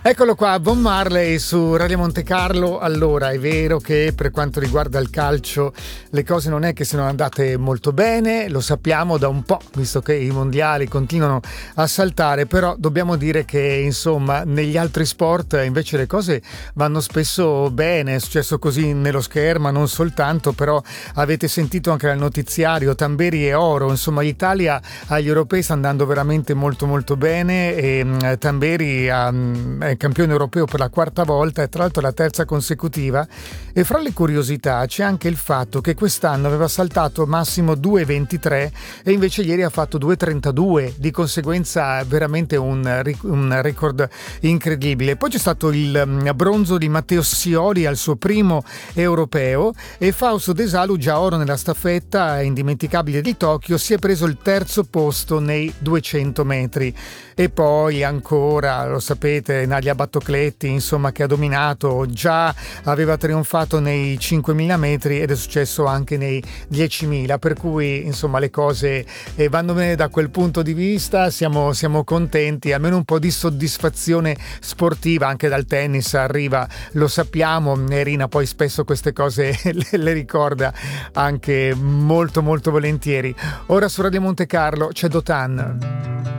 Eccolo qua, Bob Marley su Radio Monte Carlo. Allora, è vero che per quanto riguarda il calcio le cose non è che siano andate molto bene, lo sappiamo da un po', visto che i mondiali continuano a saltare, però dobbiamo dire che insomma negli altri sport invece le cose vanno spesso bene. È successo così nello schermo, non soltanto, però avete sentito anche nel notiziario Tamberi e oro, insomma l'Italia agli europei sta andando veramente molto molto bene e Tamberi è campione europeo per la quarta volta e tra l'altro la terza consecutiva. E fra le curiosità c'è anche il fatto che quest'anno aveva saltato massimo 2,23 e invece ieri ha fatto 2,32, di conseguenza veramente un record incredibile. Poi c'è stato il bronzo di Matteo Scioli al suo primo europeo e Fausto De Salu, già oro nella staffetta indimenticabile di Tokyo, si è preso il terzo posto nei 200 metri. E poi ancora, lo sapete, Nadia Battocletti, insomma, che ha dominato, già aveva trionfato nei 5.000 metri ed è successo anche nei 10.000, per cui insomma le cose vanno bene da quel punto di vista, siamo contenti, almeno un po' di soddisfazione sportiva anche dal tennis arriva, lo sappiamo, Nerina poi spesso queste cose le ricorda anche molto molto volentieri. Ora su Radio Monte Carlo c'è Dotan.